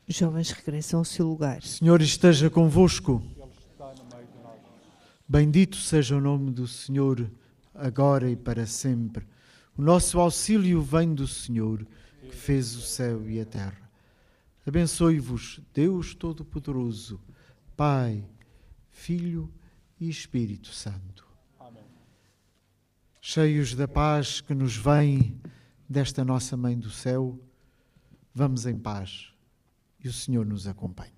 Os jovens regressam ao seu lugar. O Senhor esteja convosco. Bendito seja o nome do Senhor, agora e para sempre. O nosso auxílio vem do Senhor, que fez o céu e a terra. Abençoe-vos, Deus Todo-Poderoso, Pai, Filho e Espírito Santo. Amém. Cheios da paz que nos vem desta nossa Mãe do Céu, vamos em paz e o Senhor nos acompanhe.